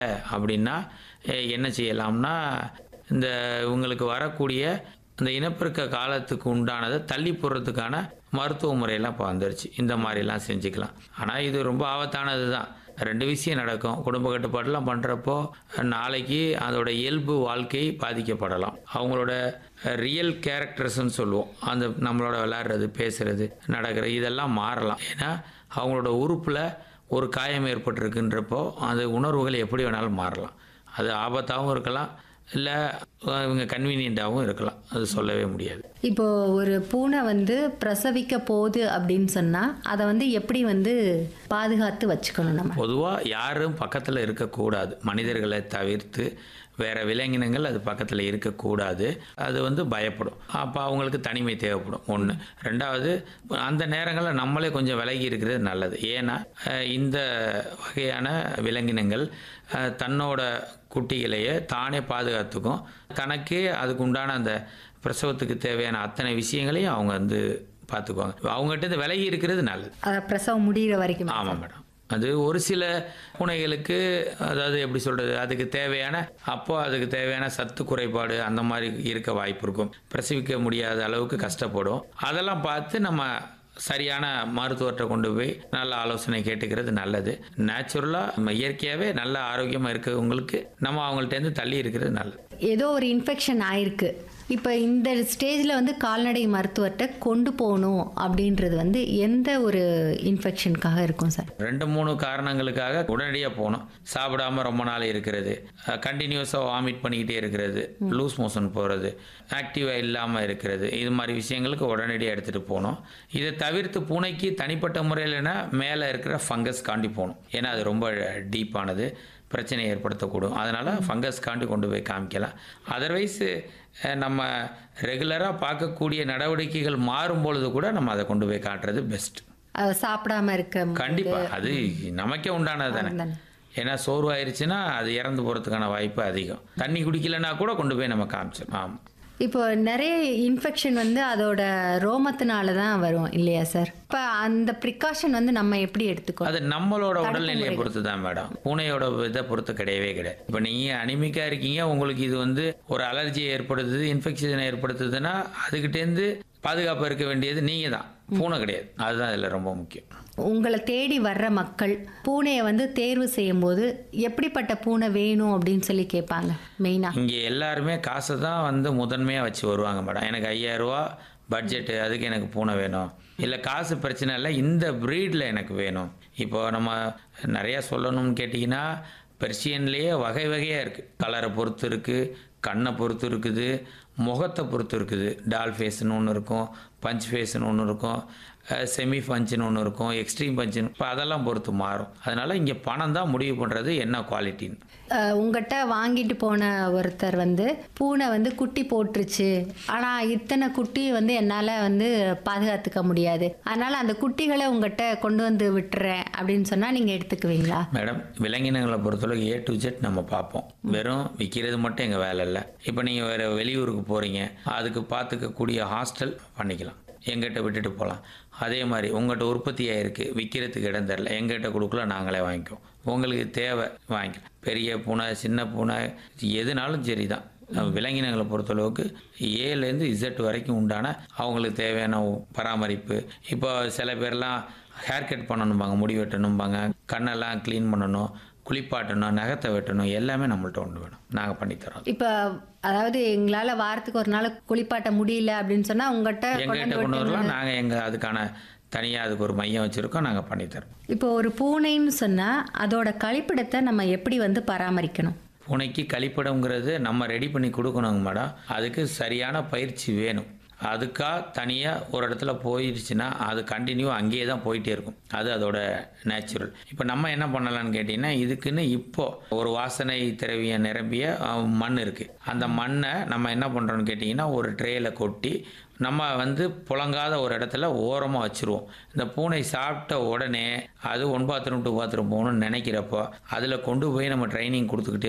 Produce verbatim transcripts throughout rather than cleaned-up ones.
அப்படின்னா எ- என்ன செய்யலாம்னா, இந்த இவங்களுக்கு வரக்கூடிய அந்த இனப்பெருக்க காலத்துக்கு உண்டானதை தள்ளி போடுறதுக்கான மருத்துவ முறையெல்லாம் இப்போ வந்துருச்சு. இந்த மாதிரிலாம் செஞ்சுக்கலாம். ஆனால் இது ரொம்ப ஆபத்தானது தான். ரெண்டு விஷயம் நடக்கும். குடும்ப கட்டுப்பாடுலாம் பண்ணுறப்போ நாளைக்கு அதோட இயல்பு வாழ்க்கை பாதிக்கப்படலாம். அவங்களோட ரியல் கேரக்டர்ஸ்ன்னு சொல்லுவோம். அந்த நம்மளோட விளையாடுறது, பேசுறது, நடக்கிறது இதெல்லாம் மாறலாம். ஏன்னா அவங்களோட உறுப்பில் ஒரு காயம் ஏற்பட்டிருக்குன்றப்போ அந்த உணர்வுகள் எப்படி வேணாலும் மாறலாம். அது ஆபத்தாகவும் இருக்கலாம், இல்லை இவங்க கன்வீனியண்ட்டாகவும் இருக்கலாம். அது சொல்லவே முடியாது. இப்போ ஒரு பூனை வந்து பிரசவிக்க போகுது அப்படின்னு சொன்னா அதை வந்து எப்படி வந்து பாதுகாத்து வச்சுக்கணும் நம்ம? பொதுவாக யாரும் பக்கத்தில் இருக்கக்கூடாது. மனிதர்களை தவிர்த்து வேற விலங்கினங்கள் அது பக்கத்தில் இருக்கக்கூடாது. அது வந்து பயப்படும். அப்போ அவங்களுக்கு தனிமை தேவைப்படும். ஒன்று. ரெண்டாவது, அந்த நேரங்களில் நம்மளே கொஞ்சம் விலகி இருக்கிறது நல்லது. ஏன்னா அஹ், இந்த வகையான விலங்கினங்கள் அஹ், தன்னோட குட்டிகளையே தானே பாதுகாத்துக்கும். தனக்கே அதுக்கு உண்டான அந்த பிரசவத்துக்கு தேவையான அத்தனை விஷயங்களையும் அவங்க வந்து பார்த்துக்குவாங்க. அவங்ககிட்ட இருந்து விலகி இருக்கிறது நல்லது. அதை பிரசவம் முடிகிற வரைக்கும். ஆமாம் மேடம். அது ஒரு சில பூனைகளுக்கு, அதாவது எப்படி சொல்கிறது, அதுக்கு தேவையான அப்போ அதுக்கு தேவையான சத்து குறைபாடு அந்த மாதிரி இருக்க வாய்ப்பு இருக்கும். பிரசவிக்க முடியாத அளவுக்கு கஷ்டப்படும். அதெல்லாம் பார்த்து நம்ம சரியான மருத்துவர்கிட்ட கொண்டு போய் நல்ல ஆலோசனை கேட்டுக்கிறது நல்லது. நேச்சுரலாக நம்ம இயற்கையாகவே நல்ல ஆரோக்கியமாக இருக்கிறவங்களுக்கு நம்ம அவங்கள்ட்டேருந்து தள்ளி இருக்கிறது நல்லது. ஏதோ ஒரு இன்ஃபெக்ஷன் ஆயிருக்கு, இப்போ இந்த ஸ்டேஜில் வந்து கால்நடை மருத்துவர்கிட்ட கொண்டு போகணும் அப்படின்றது வந்து எந்த ஒரு இன்ஃபெக்ஷனுக்காக இருக்கும் சார்? ரெண்டு மூணு காரணங்களுக்காக உடனடியாக போகணும். சாப்பிடாம ரொம்ப நாள் இருக்கிறது, கண்டினியூஸாக வாமிட் பண்ணிக்கிட்டே இருக்கிறது, லூஸ் மோஷன் போகிறது, ஆக்டிவாக இல்லாமல் இருக்கிறது, இது மாதிரி விஷயங்களுக்கு உடனடியாக எடுத்துகிட்டு போகணும். இதை தவிர்த்து பூனைக்கு தனிப்பட்ட முறையில்னா மேலே இருக்கிற ஃபங்கஸ் காண்டி போகணும். ஏன்னா அது ரொம்ப டீப்பானது, பிரச்சனை ஏற்படுத்தக்கூடும். அதனால் ஃபங்கஸ் காண்டி கொண்டு போய் காமிக்கலாம். அதர்வைஸ் நம்ம ரெகுலராக பார்க்கக்கூடிய நடவடிக்கைகள் மாறும் பொழுது கூட நம்ம அதை கொண்டு போய் காட்டுறது பெஸ்ட். அது சாப்பிடாம இருக்க கண்டிப்பாக அது நமக்கே உண்டானது தானே. ஏன்னா சோர்வாயிருச்சுன்னா அது இறந்து போகிறதுக்கான வாய்ப்பு அதிகம். தண்ணி குடிக்கலைன்னா கூட கொண்டு போய் நம்ம காமிச்சோம். ஆமாம். இப்போ நிறைய இன்ஃபெக்ஷன் வந்து அதோட ரோமத்தினால தான் வரும் இல்லையா சார்? இப்போ அந்த ப்ரிகாஷன் வந்து நம்ம எப்படி எடுத்துக்கோ? அது நம்மளோட உடல்நிலையை பொறுத்து தான் மேடம். பூனையோட இதை பொறுத்து கிடையவே கிடையாது. இப்போ நீங்கள் அனிமிக்காக இருக்கீங்க, உங்களுக்கு இது வந்து ஒரு அலர்ஜி ஏற்படுத்துது, இன்ஃபெக்ஷன் ஏற்படுத்துதுன்னா அதுக்கிட்டேருந்து பாதுகாப்பாக இருக்க வேண்டியது நீங்கள் தான், பூனை கிடையாது. அதுதான் இதில் ரொம்ப முக்கியம். உங்களை தேடி வர்ற மக்கள் பூனையை வந்து தேர்வு செய்யும் போது எப்படிப்பட்ட பூனை வேணும் அப்படின்னு சொல்லி கேட்பாங்க மெயினாக? இங்கே எல்லாருமே காசை தான் வந்து முதன்மையாக வச்சு வருவாங்க மேடம். எனக்கு ஐயாயிரம் ரூபா பட்ஜெட்டு, அதுக்கு எனக்கு பூனை வேணும். இல்லை காசு பிரச்சனை இல்லை, இந்த ப்ரீடில் எனக்கு வேணும். இப்போ நம்ம நிறையா சொல்லணும்னு கேட்டிங்கன்னா பெர்சியன்லேயே வகை வகையாக இருக்குது. கலரை பொறுத்து இருக்குது, கண்ணை பொறுத்து இருக்குது, முகத்தை பொறுத்து இருக்குது. டால் ஃபேஸ்னு ஒன்று இருக்கும், பஞ்ச் ஃபேஸ்னு ஒன்று இருக்கும், செமி பஞ்சுன்னு ஒன்று இருக்கும், எக்ஸ்ட்ரீம் பஞ்சுன்னு. இப்போ அதெல்லாம் பொறுத்து மாறும். அதனால் இங்கே பணம் தான் முடிவு பண்ணுறது என்ன குவாலிட்டின்னு. உங்கள்கிட்ட வாங்கிட்டு போன ஒருத்தர் வந்து பூனை வந்து குட்டி போட்டுருச்சு, ஆனால் இத்தனை குட்டி வந்து என்னால் வந்து பாதுகாத்துக்க முடியாது, அதனால் அந்த குட்டிகளை உங்கள்கிட்ட கொண்டு வந்து விட்டுறேன் அப்படின்னு சொன்னால் நீங்கள் எடுத்துக்குவீங்களா? மேடம், விலங்கினங்களை பொறுத்தளவுக்கு ஏ டு ஜெட் நம்ம பார்ப்போம். வெறும் விற்கிறது மட்டும் எங்கள் வேலை இல்லை. இப்போ நீங்கள் வேறு வெளியூருக்கு போகிறீங்க, அதுக்கு பார்த்துக்கக்கூடிய ஹாஸ்டல் பண்ணிக்கலாம், எங்கிட்ட விட்டுட்டு போகலாம். அதே மாதிரி உங்கள்கிட்ட உற்பத்தி ஆகிருக்கு, விற்கிறதுக்கு இடம் தரல, எங்கிட்ட கொடுக்கல, நாங்களே வாங்கிக்குவோம். உங்களுக்கு தேவை வாங்கிக்கலாம். பெரிய பூனை, சின்ன பூனை, எதுனாலும் சரி தான். விலங்கினங்களை பொறுத்தளவுக்கு ஏலேருந்து இசட் வரைக்கும் உண்டான அவங்களுக்கு தேவையான பராமரிப்பு. இப்போ சில பேர்லாம் ஹேர் கட் பண்ணணும்பாங்க, முடி வெட்டணும்பாங்க, கண்ணெல்லாம் க்ளீன் பண்ணணும், குளிப்பாட்டணும், நகத்தை வெட்டணும், எல்லாமே நம்மள்ட்ட ஒன்று வேணும், நாங்கள் பண்ணித்தரோம். இப்போ அதாவது எங்களால் வாரத்துக்கு ஒரு நாள் குளிப்பாட்ட முடியல அப்படின்னு சொன்னால் உங்கள்கிட்ட எங்கள்கிட்ட கொண்டு வரலாம். நாங்கள் எங்கள் அதுக்கான தனியாக அதுக்கு ஒரு மையம் வச்சுருக்கோம், நாங்கள் பண்ணித்தரோம். இப்போ ஒரு பூனைன்னு சொன்னால் அதோட கழிப்பிடத்தை நம்ம எப்படி வந்து பராமரிக்கணும்? பூனைக்கு கழிப்பிடங்கிறது நம்ம ரெடி பண்ணி கொடுக்கணுங்க மேடம். அதுக்கு சரியான பயிற்சி வேணும். அதுக்காக தனியாக ஒரு இடத்துல போயிடுச்சுன்னா அது கண்டினியூ அங்கேயே தான் போயிட்டே இருக்கும். அது அதோட நேச்சுரல். இப்போ நம்ம என்ன பண்ணலான்னு கேட்டிங்கன்னா, இதுக்குன்னு இப்போது ஒரு வாசனை திரவியம் நிரம்பிய மண் இருக்குது. அந்த மண்ணை நம்ம என்ன பண்ணுறோன்னு கேட்டிங்கன்னா, ஒரு ட்ரேயில் கொட்டி நம்ம வந்து புழங்காத ஒரு இடத்துல ஓரமாக வச்சுருவோம். இந்த பூனை சாப்பிட்ட உடனே அது ஒன் பாத்ரூம் டூ பாத்ரூம் போகணும்னு நினைக்கிறப்போ அதில் கொண்டு போய் நம்ம ட்ரைனிங் கொடுத்துக்கிட்டே இருக்கணும்.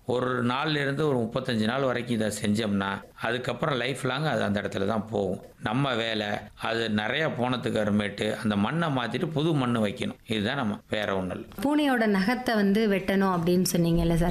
ஒரு நாள்ல இருந்து ஒரு முப்பத்தஞ்சு நாள் வரைக்கும் இதை செஞ்சோம்னா அதுக்கப்புறம் லைஃப் லாங் அது அந்த இடத்துல தான் போகும். நம்ம வேலை அது நிறைய போனதுக்கு அப்புறமேட்டு அந்த மண்ணை மாற்றிட்டு புது மண் வைக்கணும். இதுதான் நம்ம வேற ஒன்றும் இல்லை. பூனையோட நகத்தை வந்து வெட்டணும் அப்படின்னு சொன்னீங்கல்ல சார்,